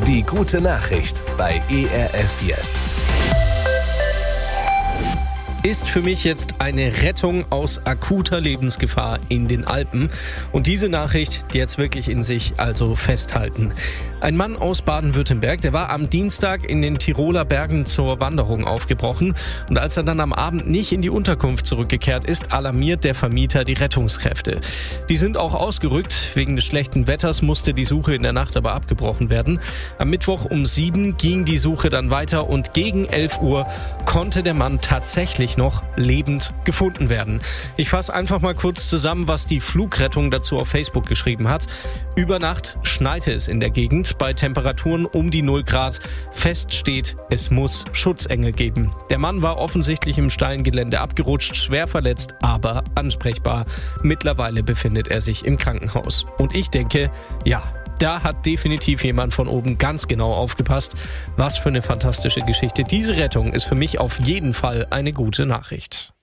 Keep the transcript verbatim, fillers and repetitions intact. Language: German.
Die gute Nachricht bei E R F Yes. Ist für mich jetzt eine Rettung aus akuter Lebensgefahr in den Alpen. Und diese Nachricht, die jetzt wirklich in sich, also festhalten. Ein Mann aus Baden-Württemberg, der war am Dienstag in den Tiroler Bergen zur Wanderung aufgebrochen. Und als er dann am Abend nicht in die Unterkunft zurückgekehrt ist, alarmiert der Vermieter die Rettungskräfte. Die sind auch ausgerückt. Wegen des schlechten Wetters musste die Suche in der Nacht aber abgebrochen werden. Am Mittwoch um sieben ging die Suche dann weiter und gegen elf Uhr konnte der Mann tatsächlich noch lebend gefunden werden. Ich fasse einfach mal kurz zusammen, was die Flugrettung dazu auf Facebook geschrieben hat. Über Nacht schneite es in der Gegend bei Temperaturen um die null Grad. Fest steht, es muss Schutzengel geben. Der Mann war offensichtlich im steilen Gelände abgerutscht, schwer verletzt, aber ansprechbar. Mittlerweile befindet er sich im Krankenhaus. Und ich denke, ja, da hat definitiv jemand von oben ganz genau aufgepasst. Was für eine fantastische Geschichte. Diese Rettung ist für mich auf jeden Fall eine gute Nachricht.